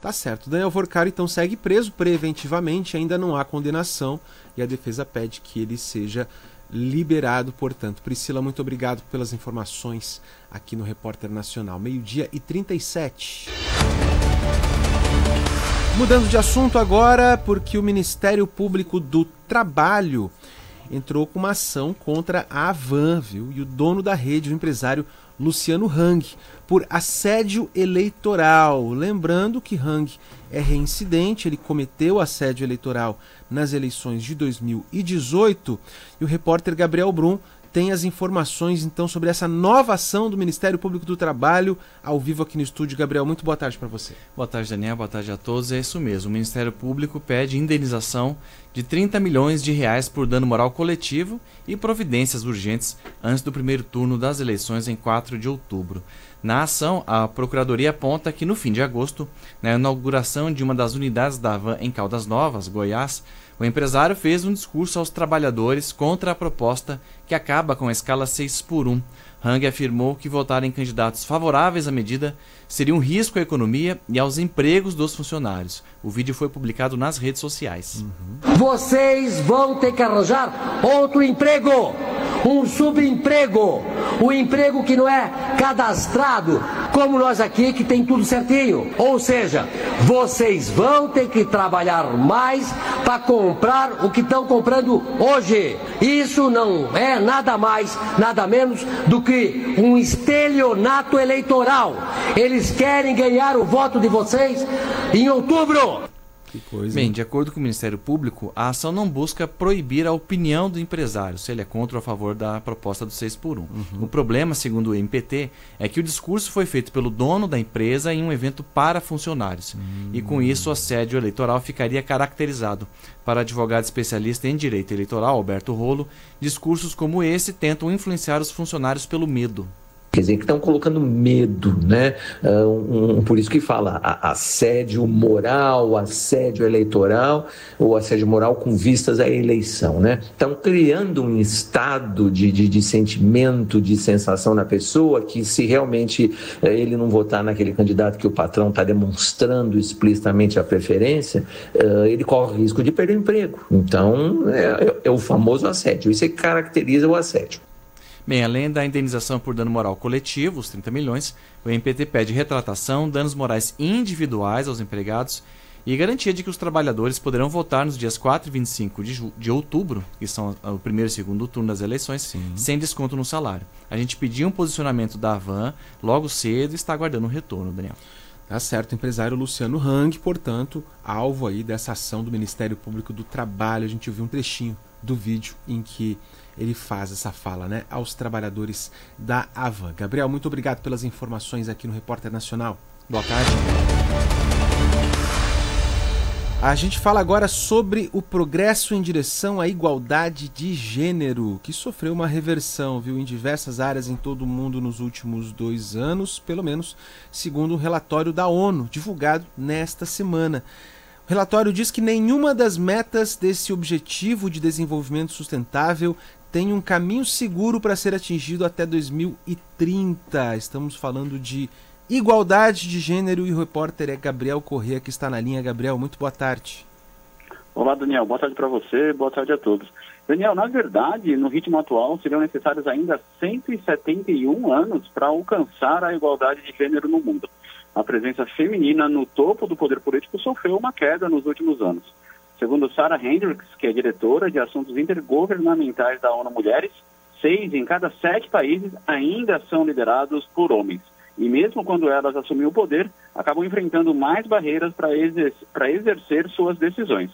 Tá certo. Daniel Vorcari, então, segue preso preventivamente, ainda não há condenação e a defesa pede que ele seja liberado, portanto. Priscila, muito obrigado pelas informações aqui no Repórter Nacional. 12h37. Mudando de assunto agora, porque o Ministério Público do Trabalho entrou com uma ação contra a Havan, viu? E o dono da rede, o empresário Luciano Hang, por assédio eleitoral. Lembrando que Hang é reincidente, ele cometeu assédio eleitoral nas eleições de 2018. E o repórter Gabriel Brum tem as informações, então, sobre essa nova ação do Ministério Público do Trabalho, ao vivo aqui no estúdio. Gabriel, muito boa tarde para você. Boa tarde, Daniel. Boa tarde a todos. É isso mesmo. O Ministério Público pede indenização de R$30 milhões por dano moral coletivo e providências urgentes antes do primeiro turno das eleições em 4 de outubro. Na ação, a Procuradoria aponta que no fim de agosto, na inauguração de uma das unidades da Havan em Caldas Novas, Goiás, o empresário fez um discurso aos trabalhadores contra a proposta que acaba com a escala 6x1. Hang afirmou que votar em candidatos favoráveis à medida seria um risco à economia e aos empregos dos funcionários. O vídeo foi publicado nas redes sociais. Vocês vão ter que arranjar outro emprego, um subemprego, um emprego que não é cadastrado, como nós aqui, que tem tudo certinho. Ou seja, vocês vão ter que trabalhar mais para comprar o que estão comprando hoje. Isso não é nada mais, nada menos do que um estelionato eleitoral. Eles querem ganhar o voto de vocês em outubro. Que coisa. Bem, de acordo com o Ministério Público, a ação não busca proibir a opinião do empresário, se ele é contra ou a favor da proposta do 6x1. O problema, segundo o MPT, é que o discurso foi feito pelo dono da empresa em um evento para funcionários. E com isso o assédio eleitoral ficaria caracterizado. Para advogado especialista em direito eleitoral, Alberto Rolo, discursos como esse tentam influenciar os funcionários pelo medo. Quer dizer, que estão colocando medo, né? Por isso que fala assédio moral, assédio eleitoral, ou assédio moral com vistas à eleição, né? Estão criando um estado de sentimento, de sensação na pessoa, que se realmente ele não votar naquele candidato que o patrão está demonstrando explicitamente a preferência, ele corre o risco de perder o emprego. Então, é o famoso assédio. Isso é que caracteriza o assédio. Bem, além da indenização por dano moral coletivo, os 30 milhões, o MPT pede retratação, danos morais individuais aos empregados e garantia de que os trabalhadores poderão votar nos dias 4 e 25 de outubro, que são o primeiro e segundo turno das eleições, sem desconto no salário. A gente pediu um posicionamento da Havan logo cedo e está aguardando o retorno, Daniel. Tá certo, o empresário Luciano Hang, portanto, alvo aí dessa ação do Ministério Público do Trabalho. A gente ouviu um trechinho do vídeo em que ele faz essa fala, né, aos trabalhadores da Havan. Gabriel, muito obrigado pelas informações aqui no Repórter Nacional. Boa tarde. A gente fala agora sobre o progresso em direção à igualdade de gênero, que sofreu uma reversão, viu, em diversas áreas em todo o mundo nos últimos 2 anos, pelo menos segundo um relatório da ONU, divulgado nesta semana. O relatório diz que nenhuma das metas desse objetivo de desenvolvimento sustentável tem um caminho seguro para ser atingido até 2030. Estamos falando de igualdade de gênero e o repórter é Gabriel Corrêa, que está na linha. Gabriel, muito boa tarde. Olá, Daniel. Boa tarde para você, boa tarde a todos. Daniel, na verdade, no ritmo atual, seriam necessários ainda 171 anos para alcançar a igualdade de gênero no mundo. A presença feminina no topo do poder político sofreu uma queda nos últimos anos. Segundo Sarah Hendricks, que é diretora de assuntos intergovernamentais da ONU Mulheres, 6 em cada 7 países ainda são liderados por homens. E mesmo quando elas assumem o poder, acabam enfrentando mais barreiras para exercer suas decisões.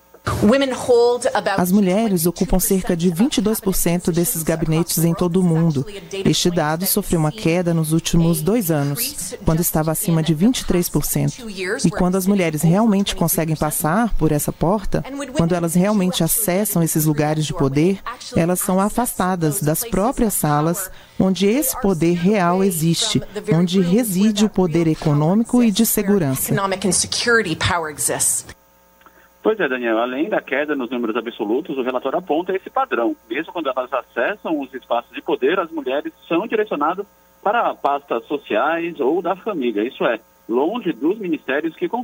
As mulheres ocupam cerca de 22% desses gabinetes em todo o mundo. Este dado sofreu uma queda nos últimos 2 anos, quando estava acima de 23%. E quando as mulheres realmente conseguem passar por essa porta, quando elas realmente acessam esses lugares de poder, elas são afastadas das próprias salas onde esse poder real existe, onde reside o poder econômico e de segurança. Pois é, Daniel, além da queda nos números absolutos, o relatório aponta esse padrão. Mesmo quando elas acessam os espaços de poder, as mulheres são direcionadas para pastas sociais ou da família, isso é, longe dos ministérios que